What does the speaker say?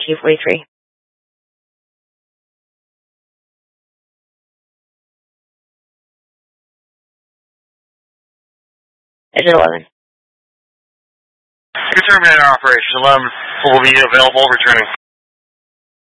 Q43. Engine 11. Good Terminator Operation 11 will be available returning.